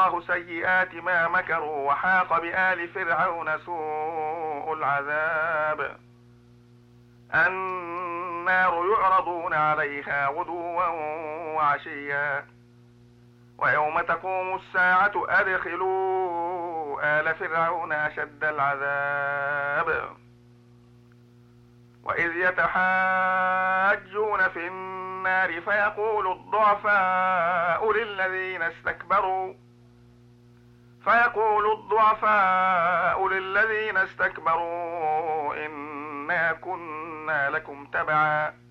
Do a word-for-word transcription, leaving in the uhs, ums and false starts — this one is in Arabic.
الله سيئات ما مكروا وحاق بآل فرعون سوء العذاب. النار يعرضون عليها غدوا وعشيا ويوم تقوم الساعة أدخلوا آل فرعون أشد العذاب. وإذ يتحاجون في النار فيقول الضعفاء للذين استكبروا فيقول الضعفاء للذين استكبروا إنا كنا لكم تبعا